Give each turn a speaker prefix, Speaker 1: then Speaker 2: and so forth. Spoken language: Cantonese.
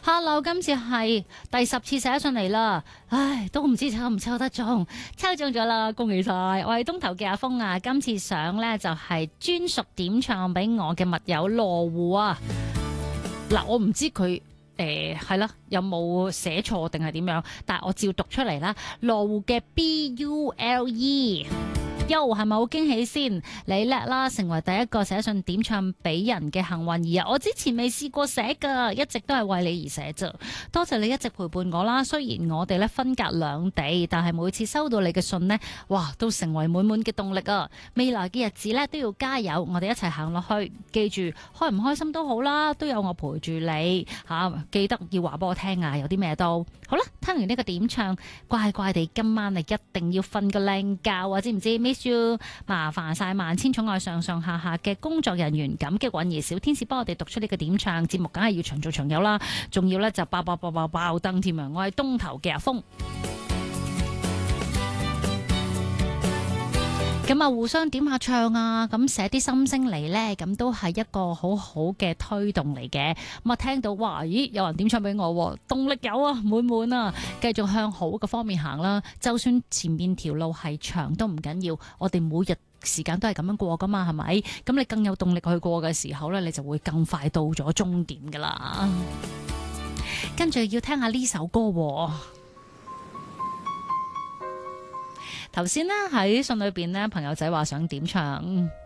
Speaker 1: Hello，今次係第10次寫信嚟啦，唉，都唔知抽唔抽得中，抽中咗啦，恭喜晒！我係東頭嘅阿峰啊，今次想呢就係專屬點唱俾我嘅密友羅湖啊。嗱，我唔知佢係啦，有冇寫錯定係點樣，但係我照讀出嚟啦，羅湖嘅 BULE。喲，係咪好驚喜先？你叻啦，成為第一個寫信點唱俾人嘅幸運兒啊！我之前未試過寫噶，一直都係為你而寫啫。多謝你一直陪伴我啦。雖然我哋咧分隔兩地，但係每次收到你嘅信呢，哇，都成為滿滿嘅動力啊！未來嘅日子咧都要加油，我哋一齊行落去。記住，開唔開心都好啦，都有我陪住你吓。記得要話俾我聽啊，有啲咩都好啦。聽完呢個點唱，乖乖地今晚你一定要瞓個靚覺啊！知唔知？麻煩晒萬千寵愛上上下下嘅工作人員，感激允兒小天使幫我哋讀出呢個點唱節目，梗係要長做長有啦，仲要呢就爆燈添啊！我係東頭嘅阿峰，咁啊互相點下唱啊，咁寫啲心聲嚟呢，咁都係一個好好嘅推動嚟嘅。咁啊聽到哇，咦有人點唱俾我，動力有啊，滿滿啊，繼續向好嘅方面行啦。就算前面條路係長都唔緊要，我哋每日時間都係咁樣過噶嘛，係咪？咁你更有動力去過嘅時候呢，你就會更快到咗終點噶啦。跟住要聽下呢首歌喎。頭先呢喺信裏邊呢，朋友仔話想點唱